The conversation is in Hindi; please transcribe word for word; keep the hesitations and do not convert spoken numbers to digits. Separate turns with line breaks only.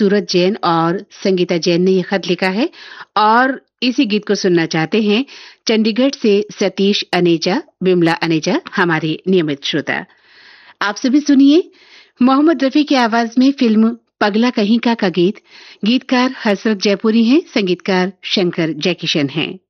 सूरज जैन और संगीता जैन ने ये खत लिखा है और इसी गीत को सुनना चाहते हैं चंडीगढ़ से सतीश अनेजा, बिमला अनेजा, हमारे नियमित श्रोता। आप सभी सुनिए मोहम्मद रफी की आवाज में फिल्म पगला कहीं का का गीत। गीतकार हसरत जयपुरी हैं, संगीतकार शंकर जयकिशन हैं।